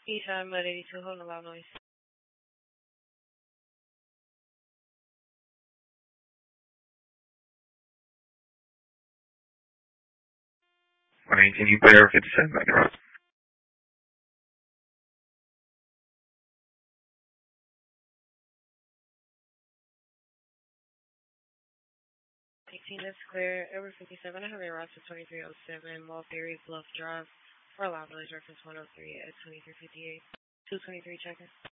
Eastside Mud 82, hold on, loud noise. 118, you player 57 Road. 18, that's clear. Over 57, I have a roster 2307, Mulberry Bluff Drive, for loud noise reference 103 at 2358. 223 checking.